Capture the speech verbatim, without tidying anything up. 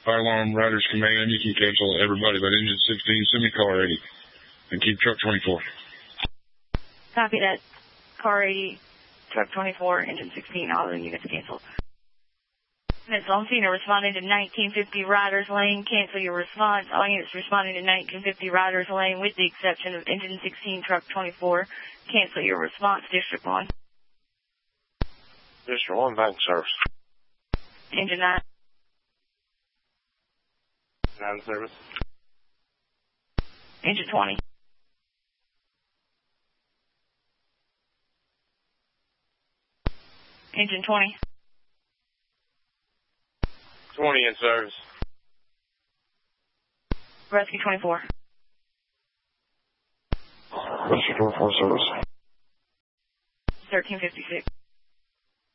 Fire alarm riders command, you can cancel everybody but engine sixteen, send me car eighty, and keep truck twenty-four. Copy that. Car eighty, truck twenty-four, engine sixteen, all the units canceled. Units on scene are responding to nineteen fifty Riders Lane. Cancel your response. All units responding to nineteen fifty Riders Lane with the exception of engine sixteen, truck twenty-four. Cancel your response. District one. District one, bank service. Engine nine. nine service. Engine twenty. Engine twenty. twenty in service. Rescue twenty-four. Rescue twenty-four service. thirteen fifty-six.